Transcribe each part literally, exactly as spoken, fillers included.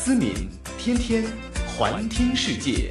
思敏，天天环听世界。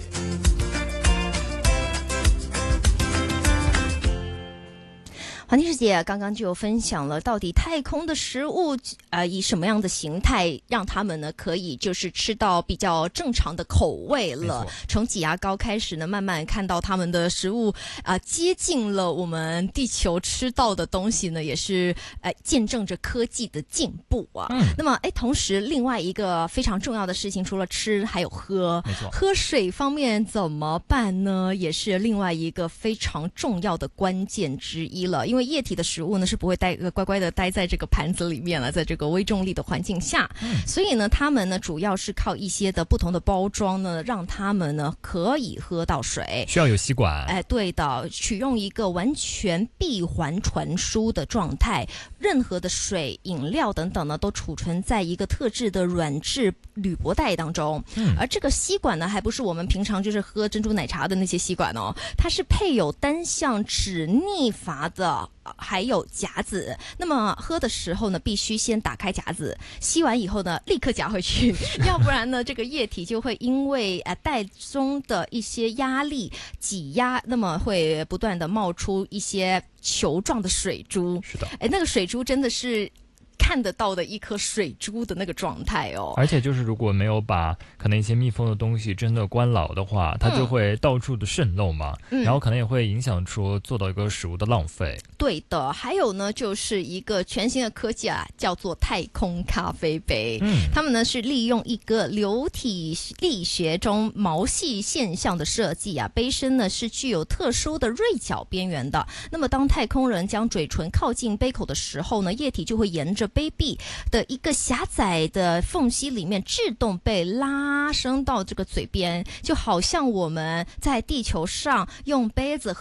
环听世界刚刚就分享了，到底太空的食物呃以什么样的形态让他们呢可以就是吃到比较正常的口味了？从挤牙膏开始呢，慢慢看到他们的食物啊、呃、接近了我们地球吃到的东西呢，也是呃见证着科技的进步啊。嗯、那么哎，同时另外一个非常重要的事情，除了吃还有喝， 没错， 喝水方面怎么办呢？也是另外一个非常重要的关键之一了，因为液体的食物呢是不会待乖乖的待在这个盘子里面了，在这个微重力的环境下，嗯、所以呢，他们呢主要是靠一些的不同的包装呢，让他们呢可以喝到水， 需要有吸管。 哎，对的，取用一个完全闭环传输的状态，任何的水、饮料等等呢，都储存在一个特制的软质铝箔袋当中。嗯、而这个吸管呢，还不是我们平常就是喝珍珠奶茶的那些吸管哦，它是配有单向止逆阀的。还有夹子，那么喝的时候呢，必须先打开夹子，吸完以后呢，立刻夹回去，要不然呢，这个液体就会因为呃袋中的一些压力挤压，那么会不断的冒出一些球状的水珠。 是的， 哎，那个水珠真的是看得到的一颗水珠的那个状态哦， 而且就是如果没有把可能一些密封的东西真的关牢的话，它就会到处的渗漏嘛，嗯、然后可能也会影响出做到一个食物的浪费。 对的，还有呢，就是一个全新的科技啊，叫做太空咖啡杯。嗯，他们呢是利用一个流体力学中毛细现象的设计啊，杯身呢是具有特殊的锐角边缘的。那么当太空人将嘴唇靠近杯口的时候呢，液体就会沿着杯壁的一个狭窄的缝隙里面自动被拉升到这个嘴边，就好像我们在地球上用杯子